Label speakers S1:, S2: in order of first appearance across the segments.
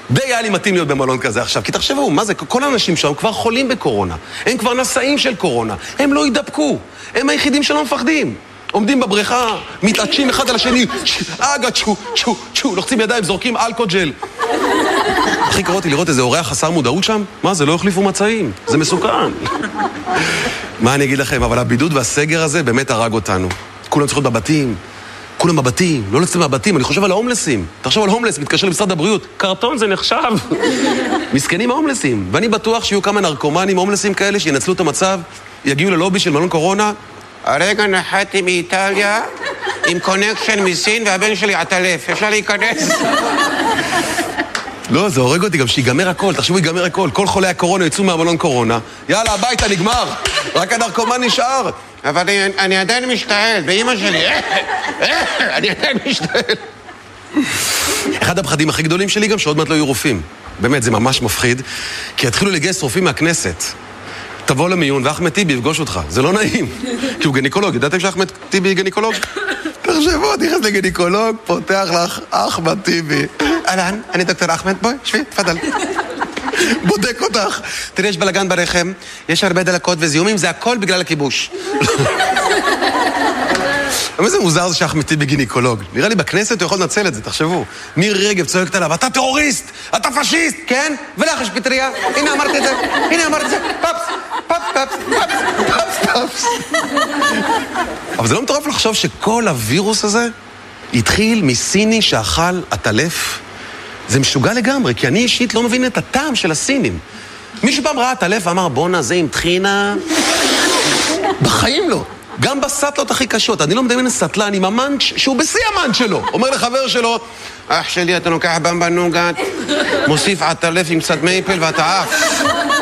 S1: די היה לי מתאים להיות במלון כזה עכשיו, כי תחשבו, מה זה? כל האנשים שם כבר חולים בקורונה, הם כבר נשאים של קורונה, הם לא ידבקו, הם היחידים שלא מפחדים. עומדים בבריכה, מתעטשים אחד על השני, אגה, צ'ו, לוחצים ידיים, זורקים אלכוג'ל. הכי קרוב אותי לראות איזה אורח חסר מודעות שם, מה זה? לא החליפו מצעים, זה מסוכן. מה אני אגיד לכם, אבל הבידוד והסגר הזה באמת הרג אותנו. כולם צריכות בבתים, כולם בבתים, לא לצאת מהבתים, אני חושב על ההומלסים. תחשוב על הומלס, מתקשר למשרד הבריאות, קרטון זה נחשב. מסכנים ההומלסים, ואני בטוח שיהיו כמה נרקומנים הומלסים כאלה שינצלו את המצב, יגיעו ללובי של מלון קורונה. הרגע נחתי מאיטליה עם קונקשן מסין והבן שלי עטלף, אפשר להיכנס? לא, זה הורג אותי גם שיגמר הכל, תחשבו, יגמר הכל. כל חולי הקורונה יצאו מהמלון קורונה, יאללה, הביתה, נגמר. רק הנרקומן נשאר. אבל אני עדיין משתעל, באמא שלי, אני עדיין משתעל. אחד הפחדים הכי גדולים שלי גם שעוד מעט לא יהיו רופאים. באמת, זה ממש מפחיד, כי יתחילו לגייס רופאים מהכנסת. תבוא למיון ואחמד טיבי יפגוש אותך, זה לא נעים. כי הוא גניקולוג, ידעתם שאחמד טיבי גניקולוג? תחשבו, נכנס לגניקולוג, פותח לך אחמד טיבי. אהלן, אני דוקטור אחמד, בואי, שבי, תפדל. בודק אותך. תראי, יש בלגן ברחם, יש הרבה דלקות וזיהומים, זה הכל בגלל הכיבוש. אבל זה מוזר זה שאחמד טיבי גניקולוג. נראה לי בכנסת הוא יכול לנצל את זה, תחשבו. מירי רגב צועקת עליו, אתה טרוריסט, אתה פשיסט, כן? ולך יש פטריה, הנה אמרתי את זה, הנה אמרתי את זה, פאפס. אבל זה לא מטורף לחשוב שכל הווירוס הזה התחיל מסיני שאכל עטלף. זה משוגע לגמרי, כי אני אישית לא מבין את הטעם של הסינים. מישהו פעם ראה עטלף ואמר, בונה, זה עם טחינה. בחיים לא. גם בסטלות הכי קשות, אני לא מדמיין סטלן עם המנץ' שהוא בשיא המנץ' שלו. אומר לחבר שלו, אח שלי, אתה לוקח במבה נוגת, מוסיף עטלף עם קצת מייפל ואתה עף.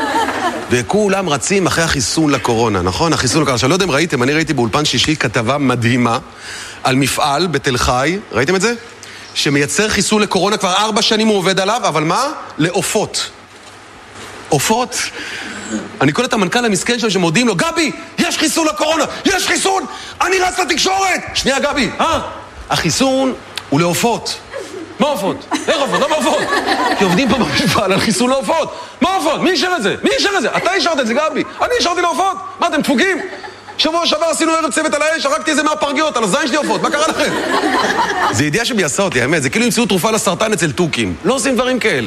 S1: וכולם רצים אחרי החיסון לקורונה, נכון? החיסון לקורונה. עכשיו, לא יודע אם ראיתם, אני ראיתי באולפן שישי כתבה מדהימה על מפעל בתל חי, ראיתם את זה? שמייצר חיסון לקורונה, כבר 4 שנים הוא עובד עליו, אבל מה? לעופות. עופות. אני קורא את המנכ"ל המסכן שלו שמודיעים לו, גבי, יש חיסון לקורונה, יש חיסון, אני רץ לתקשורת. שנייה, גבי, החיסון הוא לעופות. מה עופות? איך עופות? לא בעופות. כי עובדים פה במפעל על חיסון לעופות. מה עופות? מי אישר את זה? מי אישר את זה? אתה אישרת את זה, גבי. אני אישרתי לעופות. מה, אתם דפוקים? שבוע שעבר עשינו ערב צוות על האש, הרגתי איזה מהפרגיות, על הזין שלי עופות, מה קרה לכם? זה ידיעה שביעשה אותי, האמת, זה כאילו ימצאו תרופה לסרטן אצל טוקים. לא עושים דברים כאלה.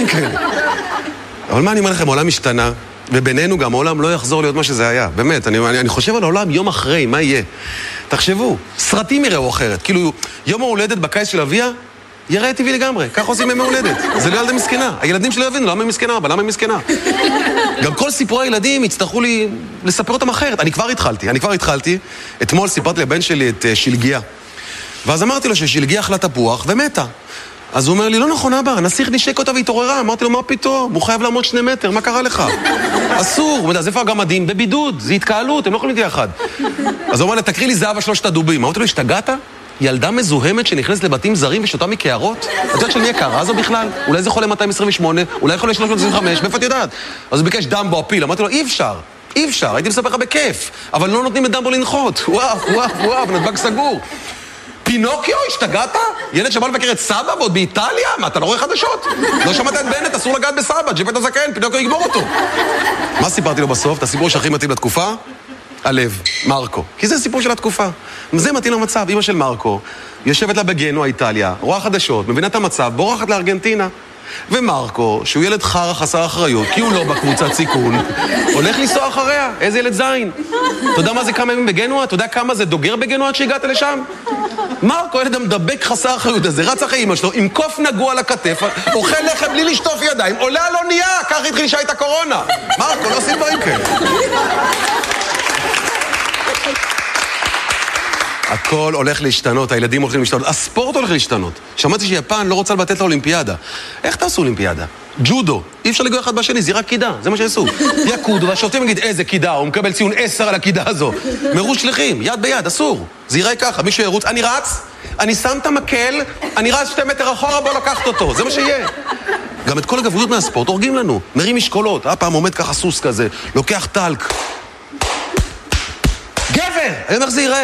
S1: אבל מה אני אומר לכם, העולם השתנה, ובינינו גם העולם לא יחזור להיות מה שזה היה. באמת, אני חושב על העולם יום אחרי, מה יהיה? תחשבו, סרטים יראו אחרת. כאילו, יום ההולדת בקיץ של אביה, יראה טבעי לגמרי. כך עושים ימי הולדת. זה לא ילדה מסכנה. הילדים שלי יבינו, למה היא מסכנה? אבל למה היא מסכנה? גם כל סיפורי הילדים יצטרכו לי לספר אותם אחרת. אני כבר התחלתי. אתמול סיפרתי לבן שלי את שלגיה. ואז אמרתי לו ששלגיה אכלה תפוח ומתה. אז הוא אומר לי, לא נכון אבא, הנסיך נשק אותה והתעוררה. אמרתי לו, מה פתאום? הוא חייב לעמוד 2 מטר, מה קרה לך? אסור. אז איפה הגמדים? בבידוד, זה התקהלות, הם לא יכולים להיות יחד. אז הוא אומר לי, תקריא לי זהב 3 הדובים. אמרתי לו, השתגעת? ילדה מזוהמת שנכנסת לבתים זרים ושותה מקערות? את יודעת של מי הקערה הזו בכלל? אולי זה חולה 228, אולי חולה 325, מאיפה את יודעת? אז הוא ביקש דמבו הפיל, אמרתי לו, אי אפשר, הייתי מספר לך בכיף, אבל לא נותנים את דמבו לנחות. וואו, נדבק סגור. פינוקיו, השתגעת? ילד שבא לבקר את סבא ועוד באיטליה? מה, אתה לא רואה חדשות? לא שמעת את בנט, אסור לגעת בסבא, ג'פט הזקן, פינוקיו יגמור אותו. מה סיפרתי לו בסוף? את הסיפור שהכי מתאים לתקופה? הלב, מרקו. כי זה סיפור של התקופה. זה מתאים למצב. אמא של מרקו יושבת לה בגנוע, איטליה, רואה חדשות, מבינה את המצב, בורחת לארגנטינה. ומרקו, שהוא ילד חרא חסר אחריות, כי הוא לא בקבוצת סיכון, הולך לנסוע אחריה. איזה ילד זין. אתה יודע מה זה כמה ימים בגנוע? אתה יודע כמה זה דוגר בגנוע עד שהגעת לשם? מרקו, ילד המדבק חסר אחריות הזה, רץ אחרי אמא שלו, עם קוף נגוע על הכתף, אוכל לחם בלי לשטוף ידיים, עולה על אונייה, כך התחיל שהייתה קורונה. מרקו, לא עושים דברים כאלה. הכל הולך להשתנות, הילדים הולכים להשתנות, הספורט הולך להשתנות. שמעתי שיפן לא רוצה לבטל את האולימפיאדה. איך תעשו אולימפיאדה? ג'ודו. אי אפשר לגוע אחד בשני, זה רק קידה, זה מה שיעשו. יקודו, והשופטים יגיד איזה קידה, הוא מקבל ציון 10 על הקידה הזו. מרוץ שליחים, יד ביד, אסור. זה יראה ככה, מישהו ירוץ, אני רץ, אני שם את המקל, אני רץ 2 מטר אחורה, בוא לקחת אותו, זה מה שיהיה. גם את כל הגבריות מהספורט הורגים לנו, מרים משקולות, פעם עומד ככה סוס כזה, לוקח טלק. גבר! היום איך זה יראה?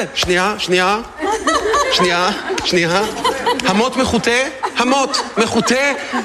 S1: שנייה. המות מחוטה,